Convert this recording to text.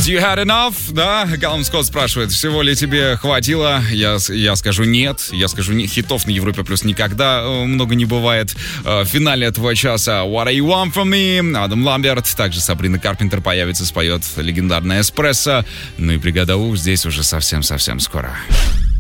Have you had enough? Да, Калум Скотт спрашивает, всего ли тебе хватило? Я скажу нет. Я скажу, хитов на Европе Плюс никогда много не бывает. В финале этого часа What Are You Want From Me? Адам Ламберт. Также Сабрина Карпентер появится, споет легендарная «Эспрессо». Ну и бригада У здесь уже совсем-совсем скоро.